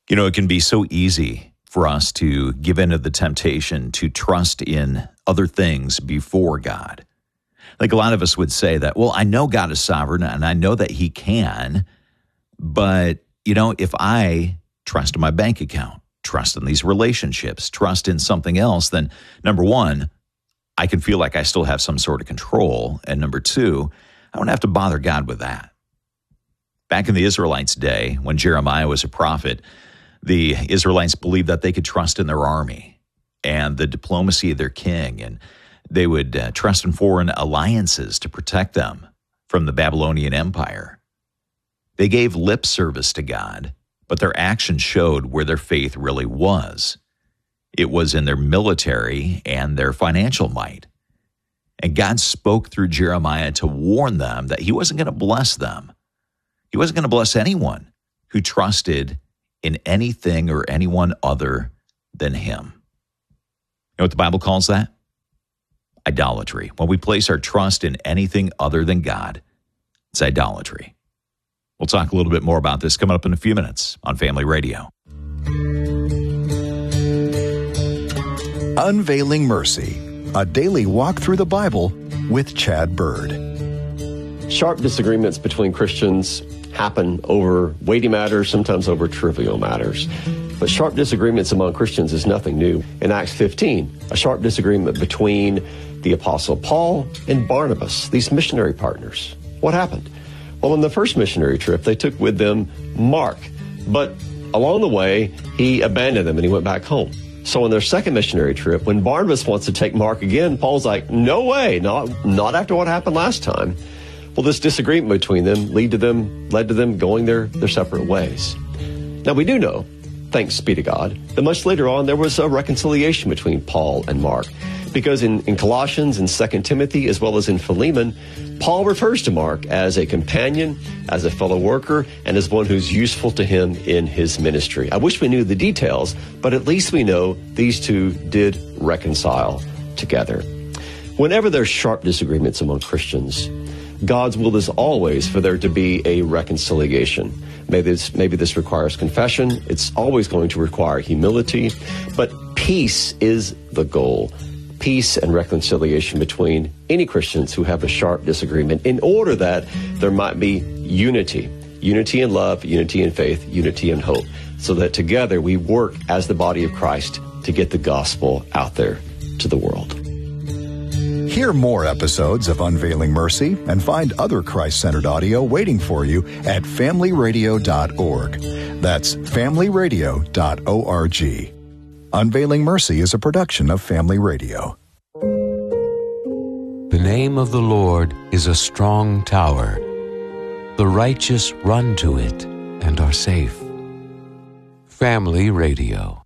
You know, it can be so easy for us to give in to the temptation to trust in other things before God. Like a lot of us would say that, well, I know God is sovereign and I know that he can, but, you know, if I trust in my bank account, trust in these relationships, trust in something else, then number one, I can feel like I still have some sort of control. And number two, I don't have to bother God with that. Back in the Israelites' day, when Jeremiah was a prophet, the Israelites believed that they could trust in their army and the diplomacy of their king, and they would trust in foreign alliances to protect them from the Babylonian Empire. They gave lip service to God, but their actions showed where their faith really was. It was in their military and their financial might. And God spoke through Jeremiah to warn them that he wasn't going to bless them. He wasn't going to bless anyone who trusted in anything or anyone other than him. You know what the Bible calls that? Idolatry. When we place our trust in anything other than God, it's idolatry. We'll talk a little bit more about this coming up in a few minutes on Family Radio. Unveiling Mercy, a daily walk through the Bible with Chad Bird. Sharp disagreements between Christians happen over weighty matters, sometimes over trivial matters. But sharp disagreements among Christians is nothing new. In Acts 15, a sharp disagreement between the Apostle Paul and Barnabas, these missionary partners. What happened? Well, on the first missionary trip, they took with them Mark. But along the way, he abandoned them and he went back home. So on their second missionary trip, when Barnabas wants to take Mark again, Paul's like, no way, not after what happened last time. Well, this disagreement between them led to them going their separate ways. Now, we do know, thanks be to God, that much later on there was a reconciliation between Paul and Mark. Because in Colossians and 2 Timothy, as well as in Philemon, Paul refers to Mark as a companion, as a fellow worker, and as one who's useful to him in his ministry. I wish we knew the details, but at least we know these two did reconcile together. Whenever there's sharp disagreements among Christians, God's will is always for there to be a reconciliation. Maybe this requires confession. It's always going to require humility, but peace is the goal. Peace and reconciliation between any Christians who have a sharp disagreement in order that there might be unity. Unity in love, unity in faith, unity in hope. So that together we work as the body of Christ to get the gospel out there to the world. Hear more episodes of Unveiling Mercy and find other Christ-centered audio waiting for you at familyradio.org. That's familyradio.org. Unveiling Mercy is a production of Family Radio. The name of the Lord is a strong tower. The righteous run to it and are safe. Family Radio.